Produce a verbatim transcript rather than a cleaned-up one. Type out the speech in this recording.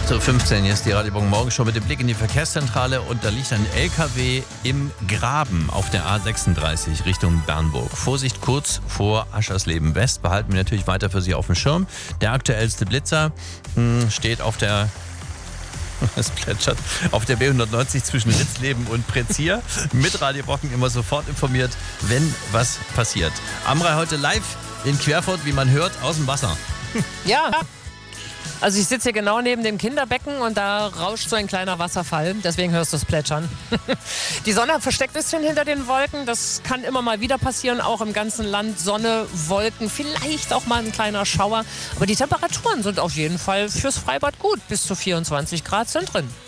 acht Uhr fünfzehn, hier ist die Radio Bonn Morgenshow mit dem Blick in die Verkehrszentrale und da liegt ein L K W im Graben auf der A sechsunddreißig Richtung Bernburg. Vorsicht, kurz vor Aschersleben West, behalten wir natürlich weiter für Sie auf dem Schirm. Der aktuellste Blitzer mh, steht auf der Es plätschert. Auf der B hundertneunzig zwischen Ritzleben und Prezier. Mit Radio Brocken immer sofort informiert, wenn was passiert. Amrei heute live in Querfurt, wie man hört, aus dem Wasser. Ja, also ich sitze hier genau neben dem Kinderbecken und da rauscht so ein kleiner Wasserfall. Deswegen hörst du es plätschern. Die Sonne versteckt ein bisschen hinter den Wolken. Das kann immer mal wieder passieren, auch im ganzen Land. Sonne, Wolken, vielleicht auch mal ein kleiner Schauer. Aber die Temperaturen sind auf jeden Fall fürs Freibad gut. Bis zu vierundzwanzig Grad sind drin.